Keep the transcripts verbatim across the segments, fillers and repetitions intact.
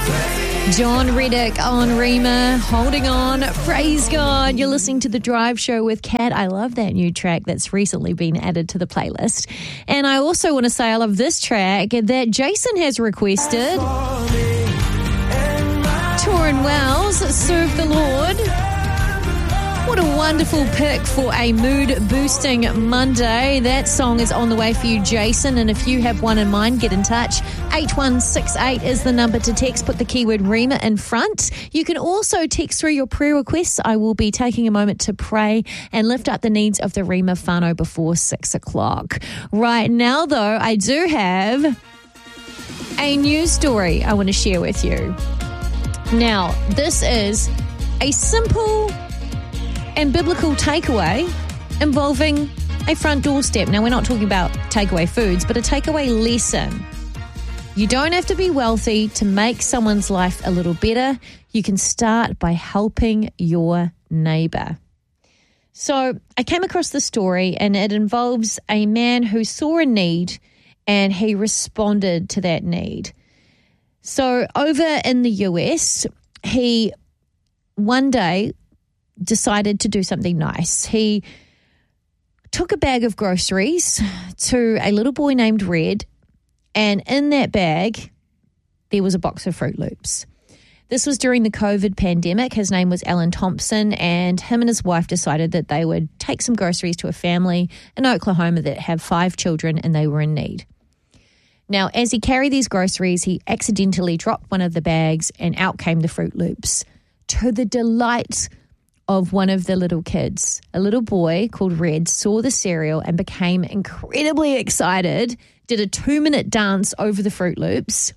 John Reddick on Rima, Holding On. Praise God. You're listening to The Drive Show with Kat. I love that new track that's recently been added to the playlist. And I also want to say I love this track that Jason has requested. Torrin Wells, Serve the Lord. What a wonderful pick for a mood-boosting Monday. That song is on the way for you, Jason. And if you have one in mind, get in touch. eight one six eight is the number to text. Put the keyword Rima in front. You can also text through your prayer requests. I will be taking a moment to pray and lift up the needs of the Rima whānau before six o'clock. Right now, though, I do have a news story I want to share with you. Now, this is a simple and biblical takeaway involving a front doorstep. Now, we're not talking about takeaway foods, but a takeaway lesson. You don't have to be wealthy to make someone's life a little better. You can start by helping your neighbor. So I came across this story, and it involves a man who saw a need and he responded to that need. So over in the U S, he one day decided to do something nice. He took a bag of groceries to a little boy named Red, and in that bag, there was a box of Fruit Loops. This was during the COVID pandemic. His name was Alan Thompson, and him and his wife decided that they would take some groceries to a family in Oklahoma that have five children, and they were in need. Now, as he carried these groceries, he accidentally dropped one of the bags, and out came the Fruit Loops, to the delight of one of the little kids. A little boy called Red saw the cereal and became incredibly excited, did a two-minute dance over the Fruit Loops,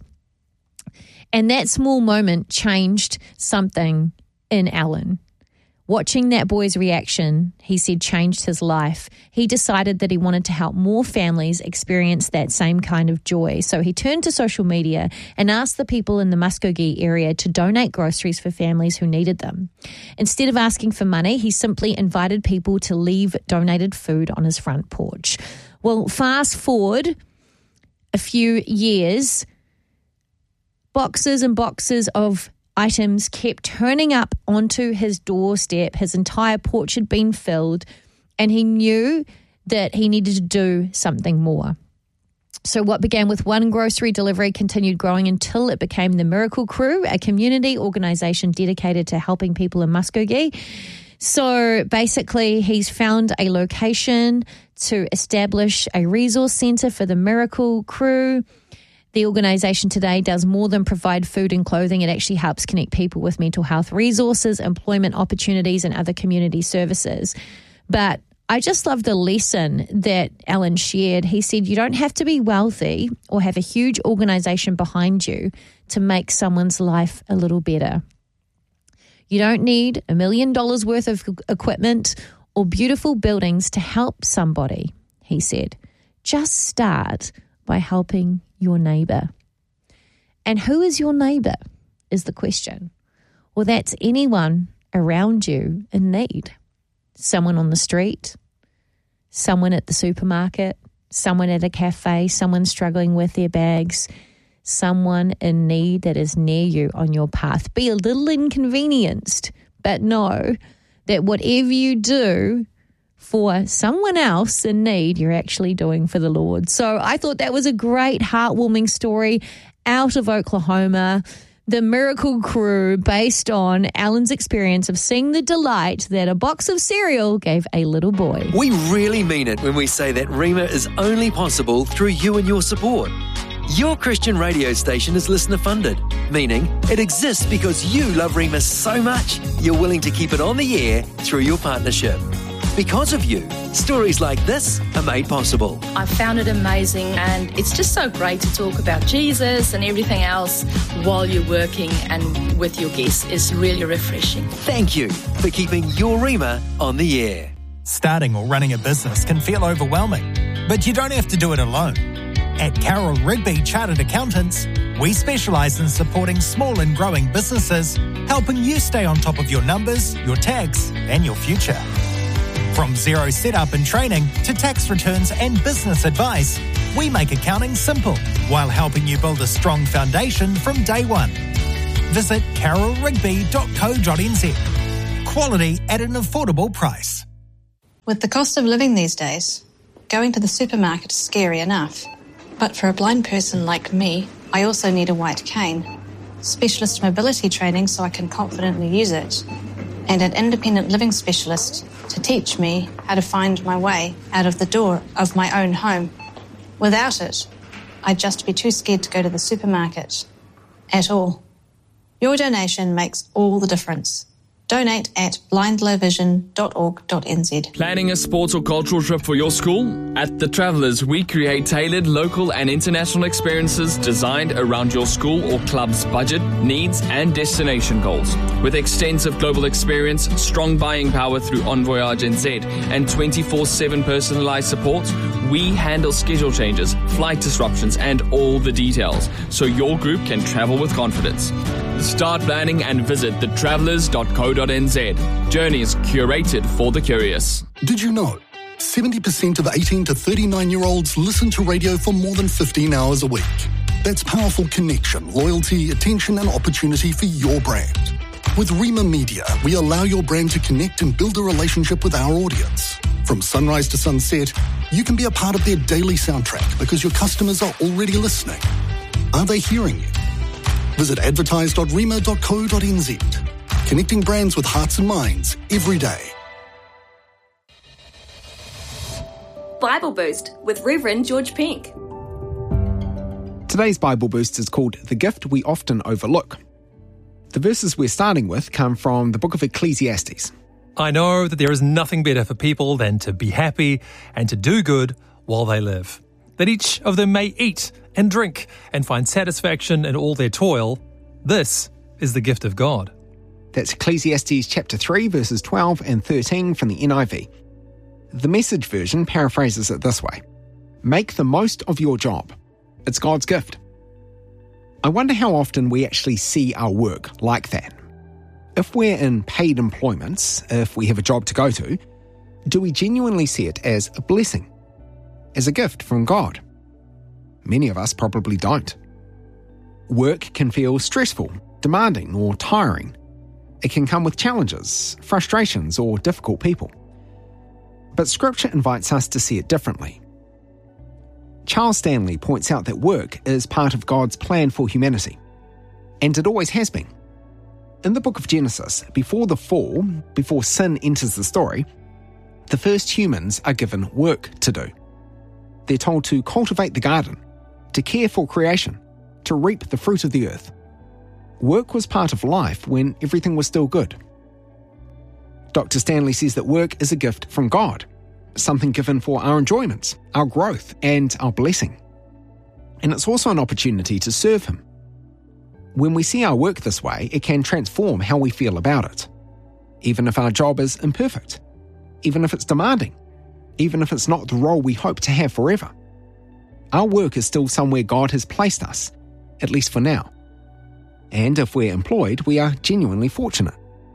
and that small moment changed something in Alan. Watching that boy's reaction, he said, changed his life. He decided that he wanted to help more families experience that same kind of joy. So he turned to social media and asked the people in the Muskogee area to donate groceries for families who needed them. Instead of asking for money, he simply invited people to leave donated food on his front porch. Well, fast forward a few years, boxes and boxes of items kept turning up onto his doorstep. His entire porch had been filled, and he knew that he needed to do something more. So what began with one grocery delivery continued growing until it became the Miracle Crew, a community organization dedicated to helping people in Muskogee. So basically, he's found a location to establish a resource center for the Miracle Crew. The organisation today does more than provide food and clothing. It actually helps connect people with mental health resources, employment opportunities, and other community services. But I just love the lesson that Alan shared. He said, you don't have to be wealthy or have a huge organisation behind you to make someone's life a little better. You don't need a million dollars worth of equipment or beautiful buildings to help somebody, he said. Just start by helping your neighbour. And who is your neighbour is the question. Well, that's anyone around you in need. Someone on the street, someone at the supermarket, someone at a cafe, someone struggling with their bags, someone in need that is near you on your path. Be a little inconvenienced, but know that whatever you do for someone else in need, you're actually doing for the Lord. So I thought that was a great, heartwarming story out of Oklahoma. The Miracle Crew, based on Alan's experience of seeing the delight that a box of cereal gave a little boy. We really mean it when we say that Rima is only possible through you and your support. Your Christian radio station is listener funded, meaning it exists because you love Rima so much, you're willing to keep it on the air through your partnership. Because of you, stories like this are made possible. I found it amazing, and it's just so great to talk about Jesus and everything else while you're working and with your guests. It's really refreshing. Thank you for keeping your Rima on the air. Starting or running a business can feel overwhelming, but you don't have to do it alone. At Carroll Rigby Chartered Accountants, we specialise in supporting small and growing businesses, helping you stay on top of your numbers, your tax, and your future. From zero setup and training to tax returns and business advice, we make accounting simple while helping you build a strong foundation from day one. Visit carol rigby dot co dot n z. Quality at an affordable price. With the cost of living these days, going to the supermarket is scary enough. But for a blind person like me, I also need a white cane, specialist mobility training so I can confidently use it, and an independent living specialist to teach me how to find my way out of the door of my own home. Without it, I'd just be too scared to go to the supermarket at all. Your donation makes all the difference. Donate at blind low vision dot org dot n z. Planning a sports or cultural trip for your school? At The Travellers, we create tailored local and international experiences designed around your school or club's budget, needs, and destination goals. With extensive global experience, strong buying power through Envoyage N Z, and twenty-four seven personalised support, we handle schedule changes, flight disruptions, and all the details, so your group can travel with confidence. Start planning and visit the travellers dot co dot n z. Journeys curated for the curious. Did you know seventy percent of eighteen to thirty-nine-year-olds listen to radio for more than fifteen hours a week? That's powerful connection, loyalty, attention, and opportunity for your brand. With Rima Media, we allow your brand to connect and build a relationship with our audience. From sunrise to sunset, you can be a part of their daily soundtrack because your customers are already listening. Are they hearing you? Visit advertise dot rima dot co dot n z. Connecting brands with hearts and minds every day. Bible Boost with Reverend George Pink. Today's Bible Boost is called The Gift We Often Overlook. The verses we're starting with come from the book of Ecclesiastes. I know that there is nothing better for people than to be happy and to do good while they live, that each of them may eat and drink and find satisfaction in all their toil. This is the gift of God. That's Ecclesiastes chapter three, verses twelve and thirteen from the N I V. The Message version paraphrases it this way: make the most of your job. It's God's gift. I wonder how often we actually see our work like that. If we're in paid employments, if we have a job to go to, do we genuinely see it as a blessing, as a gift from God? Many of us probably don't. Work can feel stressful, demanding, or tiring. It can come with challenges, frustrations, or difficult people. But Scripture invites us to see it differently. Charles Stanley points out that work is part of God's plan for humanity, and it always has been. In the book of Genesis, before the fall, before sin enters the story, the first humans are given work to do. They're told to cultivate the garden, to care for creation, to reap the fruit of the earth. Work was part of life when everything was still good. Doctor Stanley says that work is a gift from God, something given for our enjoyment, our growth, and our blessing. And it's also an opportunity to serve Him. When we see our work this way, it can transform how we feel about it. Even if our job is imperfect, even if it's demanding, even if it's not the role we hope to have forever. Our work is still somewhere God has placed us, at least for now. And if we're employed, we are genuinely fortunate.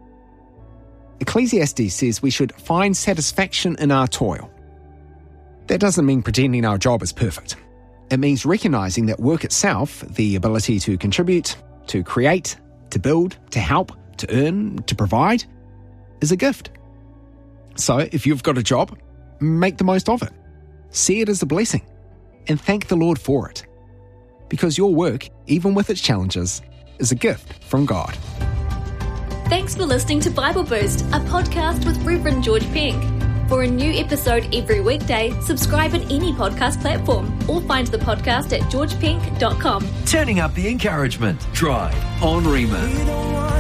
Ecclesiastes says we should find satisfaction in our toil. That doesn't mean pretending our job is perfect. It means recognizing that work itself, the ability to contribute, to create, to build, to help, to earn, to provide, is a gift. So if you've got a job, make the most of it. See it as a blessing, and thank the Lord for it. Because your work, even with its challenges, is a gift from God. Thanks for listening to Bible Boost, a podcast with Reverend George Pink. For a new episode every weekday, subscribe on any podcast platform or find the podcast at george pink dot com. Turning up the encouragement. Drive on Rima.